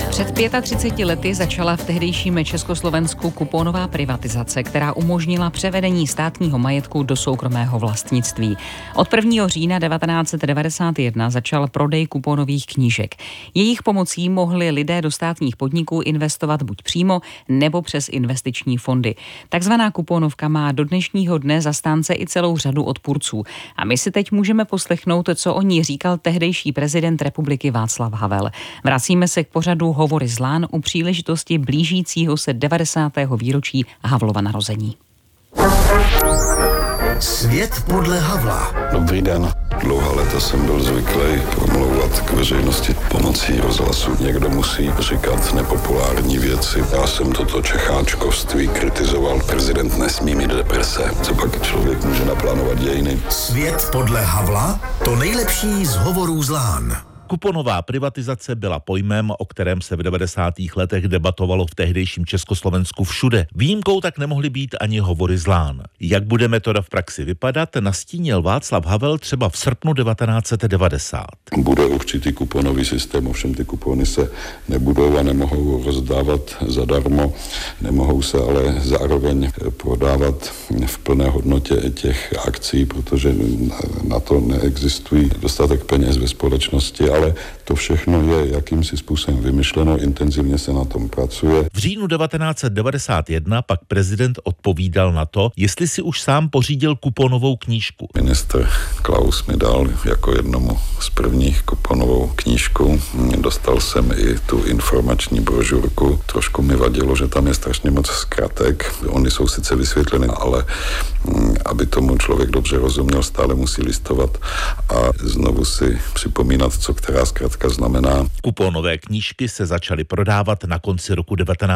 Před 35 lety začala v tehdejším Československu kuponová privatizace, která umožnila převedení státního majetku do soukromého vlastnictví. Od 1. října 1991 začal prodej kuponových knížek. Jejich pomocí mohli lidé do státních podniků investovat buď přímo nebo přes investiční fondy. Takzvaná kuponovka má do dnešního dne zastánce i celou řadu odpůrců. A my si teď můžeme poslechnout, co o ní říkal tehdejší prezident republiky Václav Havel. Vracíme se k pořadu Hovory z Lán u příležitosti blížícího se 90. výročí Havlova narození. Svět podle Havla. Dobrý den. Dlouhá léta jsem byl zvyklý promlouvat k veřejnosti pomocí rozhlasu. Někdo musí říkat nepopulární věci. Já jsem toto čecháčkovství kritizoval. Prezident nesmí mít deprese. Co pak člověk může naplánovat dějiny? Svět podle Havla? To nejlepší z Hovorů z Lán. Kuponová privatizace byla pojmem, o kterém se v 90. letech debatovalo v tehdejším Československu všude. Výjimkou tak nemohly být ani Hovory z Lán. Jak bude metoda v praxi vypadat, nastínil Václav Havel třeba v srpnu 1990. Bude určitý kuponový systém, ovšem ty kupony se nebudou a nemohou rozdávat zadarmo, nemohou se ale zároveň prodávat v plné hodnotě těch akcí, protože na to neexistují dostatek peněz ve společnosti, ale to všechno je jakýmsi způsobem vymyšleno, intenzivně se na tom pracuje. V říjnu 1991 pak prezident odpovídal na to, jestli si už sám pořídil kuponovou knížku. Ministr Klaus mi dal jako jednomu z prvních kuponovou knížku. Dostal jsem i tu informační brožurku. Trošku mi vadilo, že tam je strašně moc zkratek. Ony jsou sice vysvětleny, ale aby tomu člověk dobře rozuměl, stále musí listovat a znovu si připomínat, co která zkratka znamená. Kuponové knížky se začaly prodávat na konci roku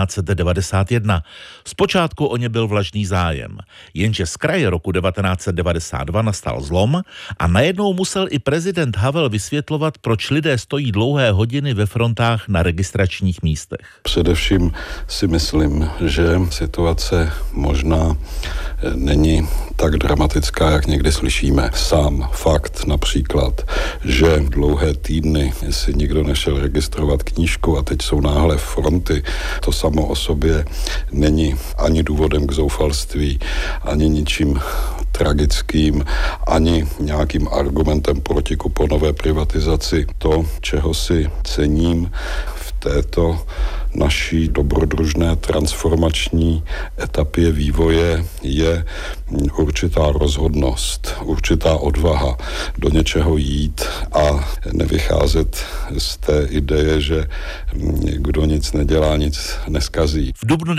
1991. Zpočátku o ně byl vlažný zájem, jenže z kraje roku 1992 nastal zlom a najednou musel i prezident Havel vysvětlovat, proč lidé stojí dlouhé hodiny ve frontách na registračních místech. Především si myslím, že situace možná není tak dramatická, jak někdy slyšíme. Sám fakt například, že dlouhé týdny si nikdo nešel registrovat knížku a teď jsou náhle fronty, to samo o sobě není ani důvodem k zoufalství, ani ničím tragickým, ani nějakým argumentem proti kuponové privatizaci. To, čeho si cením v této naší dobrodružné transformační etapě vývoje, je určitá rozhodnost, určitá odvaha do něčeho jít a nevycházet z té ideje, že kdo nic nedělá, nic neskazí. V dubnu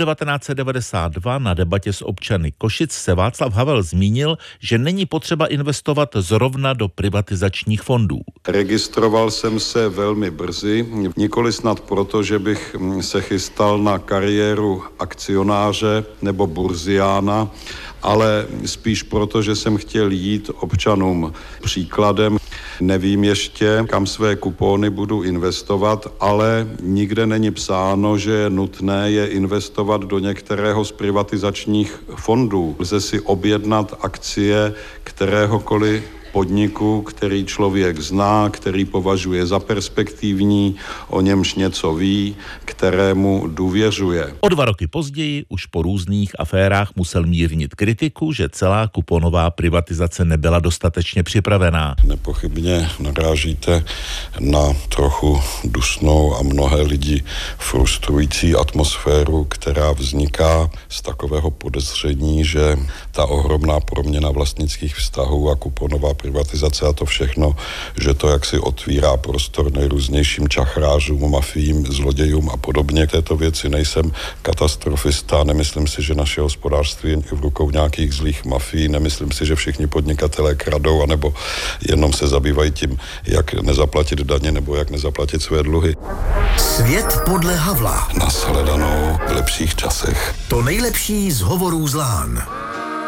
1992 na debatě s občany Košic se Václav Havel zmínil, že není potřeba investovat zrovna do privatizačních fondů. Registroval jsem se velmi brzy, nikoli snad proto, že bych se chystal na kariéru akcionáře nebo burziána, ale spíš proto, že jsem chtěl jít občanům příkladem. Nevím ještě, kam své kupóny budu investovat, ale nikde není psáno, že je nutné je investovat do některého z privatizačních fondů. Lze si objednat akcie kteréhokoliv podniku, který člověk zná, který považuje za perspektivní, o němž něco ví, kterému důvěřuje. O 2 roky později už po různých aférách musel mírnit kritiku, že celá kuponová privatizace nebyla dostatečně připravená. Nepochybně narážíte na trochu dusnou a mnohé lidi frustrující atmosféru, která vzniká z takového podezření, že ta ohromná proměna vlastnických vztahů a kuponová privatizace a to všechno, že to jaksi otvírá prostor nejrůznějším čachrářům, mafiím, zlodějům a podobně. K této věci nejsem katastrofista, nemyslím si, že naše hospodářství je v rukou nějakých zlých mafií, nemyslím si, že všichni podnikatelé kradou, anebo jenom se zabývají tím, jak nezaplatit daně nebo jak nezaplatit své dluhy. Svět podle Havla. Nashledanou v lepších časech. To nejlepší z Hovorů z Lán.